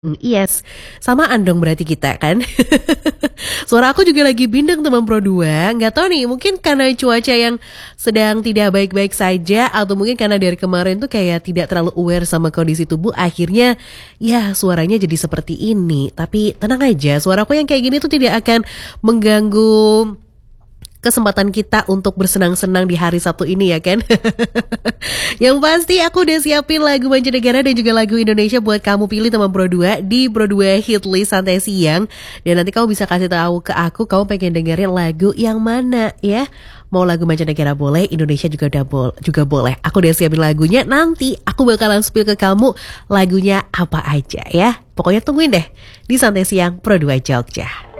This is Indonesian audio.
Yes, samaan dong berarti kita kan. Suara aku juga lagi bindeng teman Pro 2. Nggak tahu nih, mungkin karena cuaca yang sedang tidak baik-baik saja, atau mungkin karena dari kemarin tuh kayak tidak terlalu aware sama kondisi tubuh, akhirnya ya suaranya jadi seperti ini. Tapi tenang aja, suaraku yang kayak gini tuh tidak akan mengganggu kesempatan kita untuk bersenang-senang di hari Sabtu ini ya kan. Yang pasti aku udah siapin lagu mancanegara dan juga lagu Indonesia buat kamu pilih teman Pro 2 di Pro 2 Hit List Santai Siang. Dan nanti kamu bisa kasih tahu ke aku kamu pengen dengerin lagu yang mana ya. Mau lagu mancanegara boleh, Indonesia juga boleh. Aku udah siapin lagunya, nanti aku bakalan spill ke kamu lagunya apa aja ya. Pokoknya tungguin deh di Santai Siang Pro 2 Jogja.